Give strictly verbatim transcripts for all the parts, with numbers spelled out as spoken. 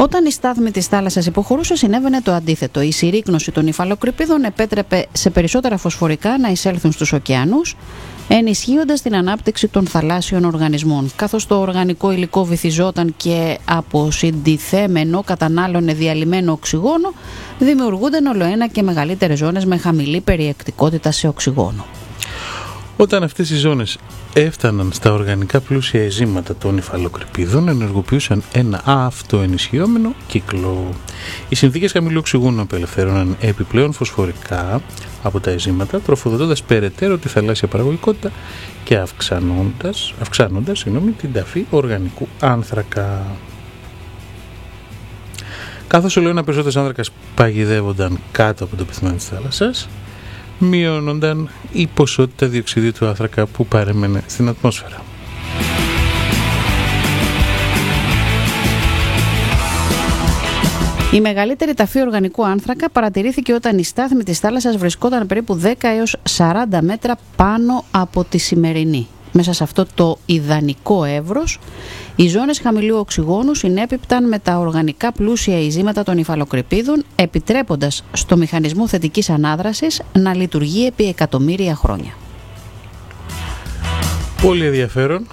Όταν η στάθμη της θάλασσας υποχωρούσε, συνέβαινε το αντίθετο. Η συρρίκνωση των υφαλοκρηπίδων επέτρεπε σε περισσότερα φωσφορικά να εισέλθουν στους ωκεανούς, ενισχύοντας την ανάπτυξη των θαλάσσιων οργανισμών. Καθώς το οργανικό υλικό βυθιζόταν και από συντιθέμενο κατανάλωνε διαλυμένο οξυγόνο, δημιουργούνταν ολοένα και μεγαλύτερες ζώνες με χαμηλή περιεκτικότητα σε οξυγόνο. Όταν αυτές οι ζώνες έφταναν στα οργανικά πλούσια αιζήματα των υφαλοκρηπίδων, ενεργοποιούσαν ένα αυτοενισχυόμενο κύκλο. Οι συνθήκες χαμηλού οξυγόνου απελευθέρωναν επιπλέον φωσφορικά από τα αιζήματα, τροφοδοτώντας περαιτέρω τη θαλάσσια παραγωγικότητα και αυξάνοντας, αυξάνοντας συγγνώμη, την ταφή οργανικού άνθρακα. Καθώς όλο ένα περισσότερος άνθρακας παγιδεύονταν κάτω από το πυθμένα της θάλασσας, μειώνονταν η ποσότητα διοξιδίου του άνθρακα που παρέμενε στην ατμόσφαιρα. Η μεγαλύτερη ταφή οργανικού άνθρακα παρατηρήθηκε όταν η στάθμη της θάλασσας βρισκόταν περίπου δέκα έως σαράντα μέτρα πάνω από τη σημερινή. Μέσα σε αυτό το ιδανικό εύρος, οι ζώνες χαμηλού οξυγόνου συνέπιπταν με τα οργανικά πλούσια ειζήματα των υφαλοκρηπίδων, επιτρέποντας στο μηχανισμό θετικής ανάδρασης να λειτουργεί επί εκατομμύρια χρόνια. Πολύ ενδιαφέρον.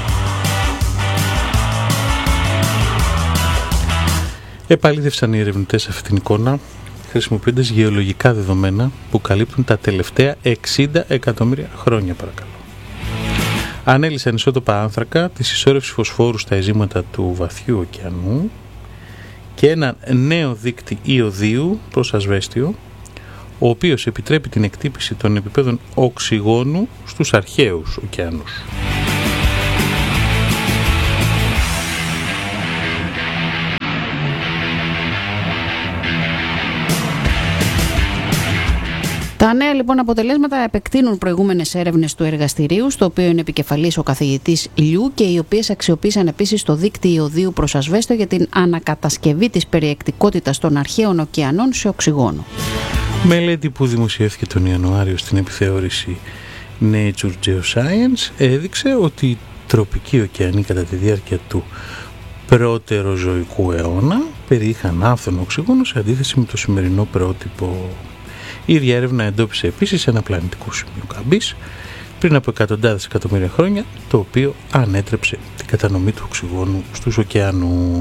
Επαλήθευσαν οι ερευνητές αυτή την εικόνα χρησιμοποιώντας γεωλογικά δεδομένα που καλύπτουν τα τελευταία εξήντα εκατομμύρια χρόνια, παρακαλώ. Ανέλυσαν ισότοπα άνθρακα, τη συσσόρευση φωσφόρου στα αιζήματα του βαθιού ωκεανού και ένα νέο δείκτη ιωδίου προς ασβέστιο, ο οποίος επιτρέπει την εκτύπηση των επιπέδων οξυγόνου στους αρχαίους ωκεανούς. Τα νέα λοιπόν αποτελέσματα επεκτείνουν προηγούμενες έρευνες του εργαστηρίου, στο οποίο είναι επικεφαλής ο καθηγητής Λιού, και οι οποίες αξιοποίησαν επίσης το δίκτυο ιωδίου προς ασβέστο για την ανακατασκευή της περιεκτικότητας των αρχαίων ωκεανών σε οξυγόνο. Μελέτη που δημοσιεύθηκε τον Ιανουάριο στην επιθεώρηση Nature Geoscience έδειξε ότι οι τροπικοί ωκεανοί κατά τη διάρκεια του πρώτεροζωικού αιώνα περιείχαν άφθονο οξυγόνο σε αντίθεση με το σημερινό πρότυπο. Η ίδια έρευνα εντόπισε επίσης ένα πλανητικό σημείο καμπής πριν από εκατοντάδες εκατομμύρια χρόνια, το οποίο ανέτρεψε την κατανομή του οξυγόνου στους ωκεανούς.